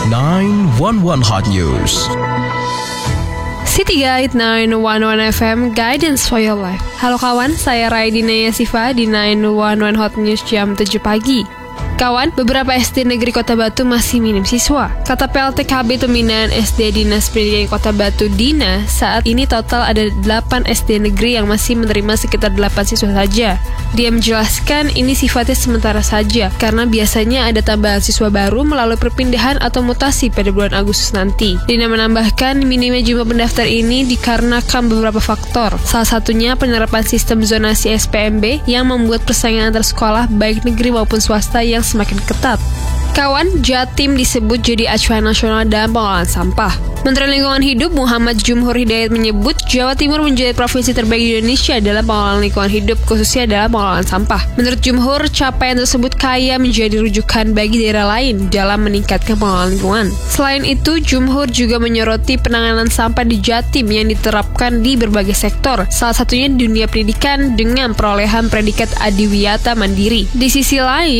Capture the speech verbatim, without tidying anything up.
sembilan satu satu Hot News. City Guide sembilan satu satu F M, Guidance for Your Life. Halo kawan, saya Raidina Yasifa di sembilan satu satu Hot News jam tujuh pagi. Kawan, beberapa S D negeri Kota Batu masih minim siswa. Kata P L T K B Pembinaan S D Dinas Pendidikan Kota Batu Dina, saat ini total ada delapan S D negeri yang masih menerima sekitar delapan siswa saja. Dia menjelaskan ini sifatnya sementara saja, karena biasanya ada tambahan siswa baru melalui perpindahan atau mutasi pada bulan Agustus nanti. Dina menambahkan minimnya jumlah pendaftar ini dikarenakan beberapa faktor. Salah satunya penerapan sistem zonasi S P M B yang membuat persaingan antar sekolah baik negeri maupun swasta yang semakin ketat. Kawan, Jatim disebut jadi acuan nasional dalam pengelolaan sampah. Menteri Lingkungan Hidup Muhammad Jumhur Hidayat menyebut Jawa Timur menjadi provinsi terbaik di Indonesia dalam pengelolaan lingkungan hidup, khususnya dalam pengelolaan sampah. Menurut Jumhur, capaian tersebut kaya menjadi rujukan bagi daerah lain dalam meningkatkan pengelolaan lingkungan. Selain itu, Jumhur juga menyoroti penanganan sampah di Jatim yang diterapkan di berbagai sektor, salah satunya di dunia pendidikan dengan perolehan predikat Adiwiyata Mandiri. Di sisi lain,